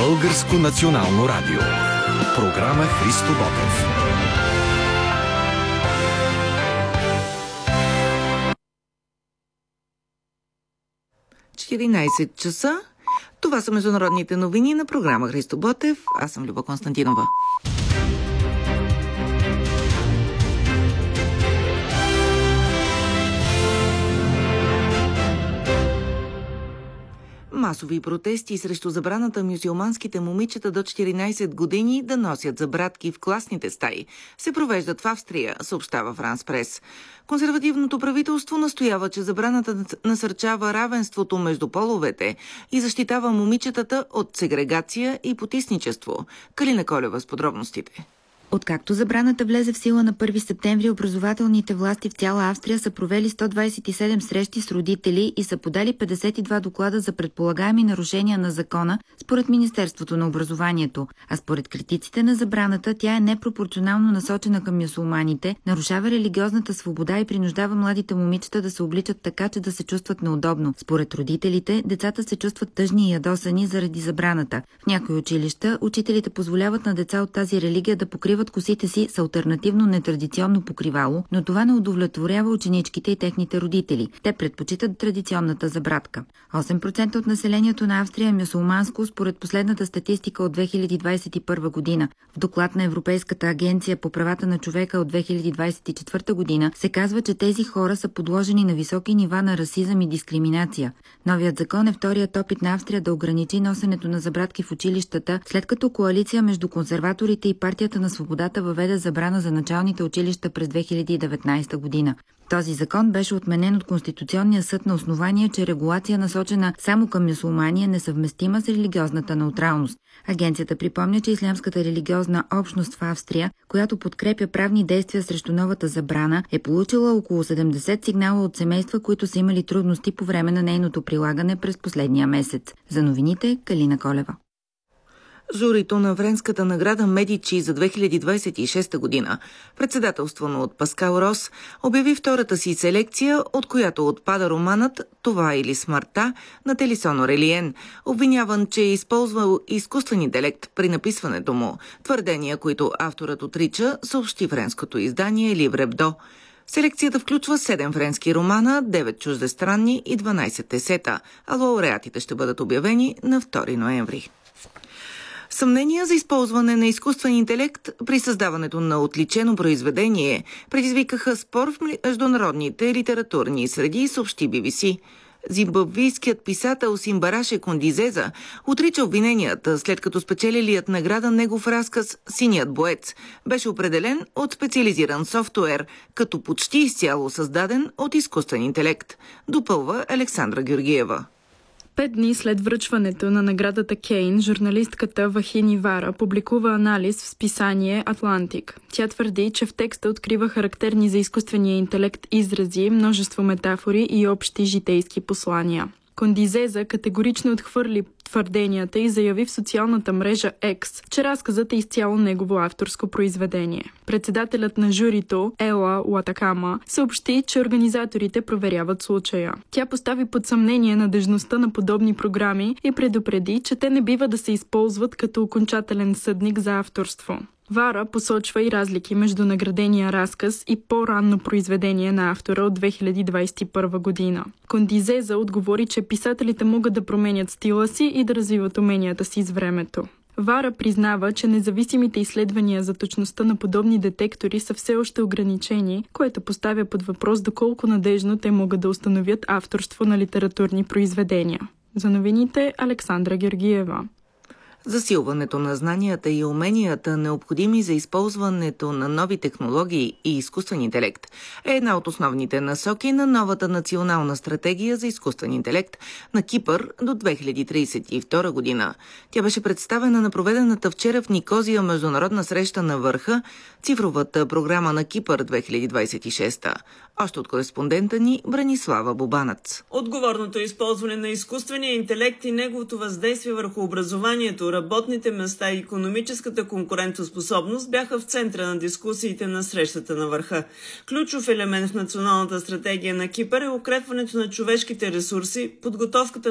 Българско национално радио. Програма Христо Ботев. часа. Това са международните новини на програма Христо Ботев. Аз съм Люба Константинова. Масови протести срещу забраната мюсюлманските момичета до 14 години да носят забрадки в класните стаи се провеждат в Австрия, съобщава Франс Прес. Консервативното правителство настоява, че забраната насърчава равенството между половете и защитава момичетата от сегрегация и потисничество. Калина Колева с подробностите. Откакто забраната влезе в сила на 1 септември, образователните власти в цяла Австрия са провели 127 срещи с родители и са подали 52 доклада за предполагаеми нарушения на закона, според Министерството на образованието. А според критиците на забраната, тя е непропорционално насочена към мюсюлманите, нарушава религиозната свобода и принуждава младите момичета да се обличат така, че да се чувстват неудобно. Според родителите, децата се чувстват тъжни и ядосани заради забраната. В някои училища учителите позволяват на деца от тази религия да покриват косите си с алтернативно нетрадиционно покривало, но това не удовлетворява ученичките и техните родители. Те предпочитат традиционната забрадка. 8% от населението на Австрия е мюсюлманско, според последната статистика от 2021 година. В доклад на Европейската агенция по правата на човека от 2024 година се казва, че тези хора са подложени на високи нива на расизъм и дискриминация. Новият закон е вторият опит на Австрия да ограничи носенето на забрадки в училищата, след като коалиция между консерваторите и партията на свободата въведе забрана за началните училища през 2019 година. Този закон беше отменен от Конституционния съд на основание, че регулация насочена само към мюсюлмани е несъвместима с религиозната неутралност. Агенцията припомня, че ислямската религиозна общност в Австрия, която подкрепя правни действия срещу новата забрана, е получила около 70 сигнала от семейства, които са имали трудности по време на нейното прилагане през последния месец. За новините, Калина Колева. Журито на Френската награда Медичи за 2026 година, председателствано от Паскал Рос, обяви втората си селекция, от която отпада романът «Това или смъртта» на Телисон Орелиен, обвиняван, че е използвал изкуствен интелект при написването му, твърдения, които авторът отрича, съобщи френското издание Livre Hebdo. Селекцията включва 7 френски романа, 9 чуждестранни и 12 есета, а лауреатите ще бъдат обявени на 2 ноември. Съмнения за използване на изкуствен интелект при създаването на отличено произведение предизвикаха спор в международните литературни среди, съобщи BBC. Зимбабвийският писател Симбараше Кондизеза отрича обвиненията, след като спечелилият награда негов разказ «Синият боец» беше определен от специализиран софтуер, като почти изцяло създаден от изкуствен интелект, допълва Александра Георгиева. 5 дни след връчването на наградата Кейн, журналистката Вахини Вара публикува анализ в списание Атлантик. Тя твърди, че в текста открива характерни за изкуствения интелект изрази, множество метафори и общи житейски послания. Кондизеза категорично отхвърли твърденията и заяви в социалната мрежа X, че разказът е изцяло негово авторско произведение. Председателят на журито, Ела Уатакама, съобщи, че организаторите проверяват случая. Тя постави под съмнение надежността на подобни програми и предупреди, че те не бива да се използват като окончателен съдник за авторство. Вара посочва и разлики между наградения разказ и по-ранно произведение на автора от 2021 година. Кондизеза отговори, че писателите могат да променят стила си и да развиват уменията си с времето. Вара признава, че независимите изследвания за точността на подобни детектори са все още ограничени, което поставя под въпрос доколко надежно те могат да установят авторство на литературни произведения. За новините, Александра Георгиева. Засилването на знанията и уменията, необходими за използването на нови технологии и изкуствен интелект, е една от основните насоки на новата национална стратегия за изкуствен интелект на Кипър до 2032 година. Тя беше представена на проведената вчера в Никозия международна среща на върха цифровата програма на Кипър 2026. Още от кореспондента ни Бранислава Бубанац. Отговорното използване на изкуствения интелект и неговото въздействие върху образованието, работните места и икономическата конкурентоспособност бяха в центъра на дискусиите на срещата на върха. Ключов елемент в националната стратегия на Кипър е укрепването на човешките ресурси, подготовката